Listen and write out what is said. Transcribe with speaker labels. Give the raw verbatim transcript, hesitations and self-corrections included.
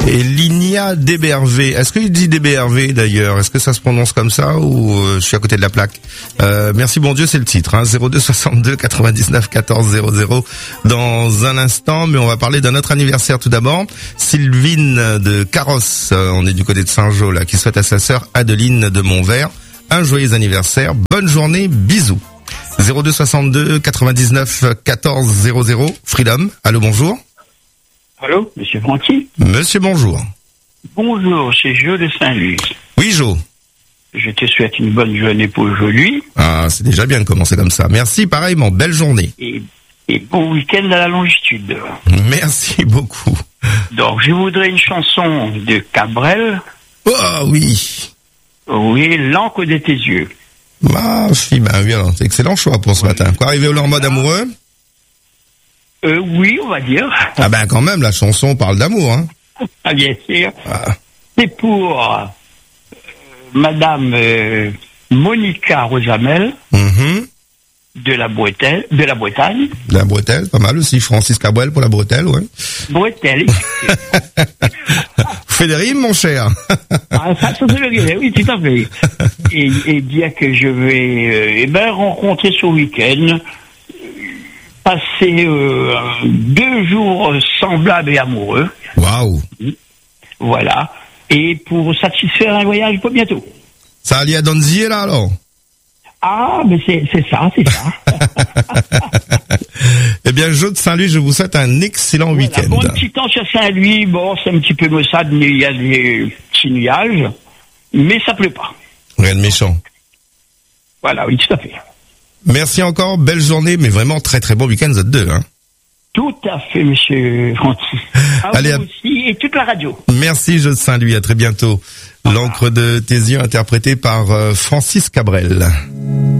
Speaker 1: Et Linia D B R V. Est-ce qu'il dit D B R V d'ailleurs? Est-ce que ça se prononce comme ça ou euh, je suis à côté de la plaque? euh, Merci bon Dieu, c'est le titre. Hein, zéro deux soixante-deux quatre-vingt-dix-neuf quatorze zéro zéro dans un instant. Mais on va parler d'un autre anniversaire tout d'abord. Sylvine de Carrosse, euh, on est du côté de Saint-Jean là, qui souhaite à sa sœur Adeline de Montvert un joyeux anniversaire. Bonne journée, bisous. zéro deux soixante-deux quatre-vingt-dix-neuf quatorze zéro zéro. Freedom, allô, bonjour.
Speaker 2: Allô, monsieur Francky?
Speaker 1: Monsieur, bonjour.
Speaker 2: Bonjour, c'est Jo de Saint-Louis.
Speaker 1: Oui, Jo.
Speaker 2: Je te souhaite une bonne journée pour aujourd'hui.
Speaker 1: Ah, c'est déjà bien de commencer comme ça. Merci, pareillement, belle journée.
Speaker 2: Et, et bon week-end à la longitude.
Speaker 1: Merci beaucoup.
Speaker 2: Donc, je voudrais une chanson de Cabrel.
Speaker 1: Oh, oui.
Speaker 2: Oui, L'encre de tes yeux.
Speaker 1: Ah, si, ben oui, alors, c'est excellent choix pour ce oui. matin. Quoi, arriver au en mode amoureux?
Speaker 2: Euh, oui, on va dire.
Speaker 1: Ah ben quand même, la chanson parle d'amour, hein.
Speaker 2: Ah, bien sûr.
Speaker 1: Ah.
Speaker 2: C'est pour euh, Madame euh, Monica Rosamel
Speaker 1: mm-hmm.
Speaker 2: de la Bretelle, de la Bretagne.
Speaker 1: La Bretelle, pas mal aussi. Francis Cabrel pour la Bretelle, ouais.
Speaker 2: Bretelle.
Speaker 1: Vous faites des rimes, mon cher.
Speaker 2: Ah, ça, ça c'est le oui, tout à fait. Et, et dire que je vais, euh, eh ben, rencontrer ce week-end. Passer euh, deux jours semblables et amoureux.
Speaker 1: Waouh.
Speaker 2: Voilà. Et pour satisfaire un voyage pour bientôt.
Speaker 1: Ça allie à Donzier, là, alors?
Speaker 2: Ah, mais c'est, c'est ça, c'est ça.
Speaker 1: Eh bien, Jo de Saint-Louis, je vous souhaite un excellent
Speaker 2: voilà,
Speaker 1: week-end.
Speaker 2: Bon, un petit temps sur Saint-Louis, bon, c'est un petit peu maussade, mais il y a des petits nuages, mais ça pleut pas.
Speaker 1: Rien de méchant.
Speaker 2: Voilà, oui, tout à fait.
Speaker 1: Merci encore, belle journée, mais vraiment très très bon week-end, vous êtes deux, hein.
Speaker 2: Tout à fait, monsieur Francis. À
Speaker 1: Allez,
Speaker 2: vous
Speaker 1: à...
Speaker 2: aussi, et toute la radio.
Speaker 1: Merci, Jo de Saint-Louis, à très bientôt. Ah. L'encre de tes yeux, interprétée par euh, Francis Cabrel.